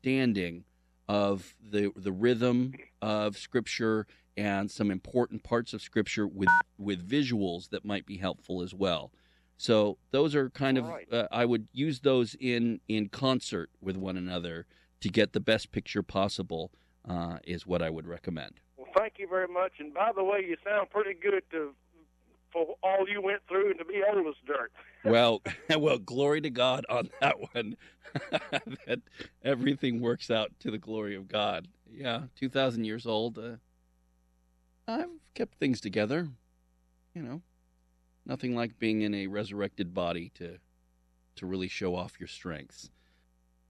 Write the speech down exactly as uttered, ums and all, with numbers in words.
understanding of the the rhythm of Scripture and some important parts of Scripture with with visuals that might be helpful as well. So those are kind All of right. uh, I would use those in in concert with one another to get the best picture possible. Uh, is what I would recommend. Well, thank you very much. And by the way, you sound pretty good to for all you went through and to be old as dirt. Well, well, glory to God on that one. That everything works out to the glory of God. Yeah, two thousand years old. Uh, I've kept things together. You know, nothing like being in a resurrected body to to really show off your strengths.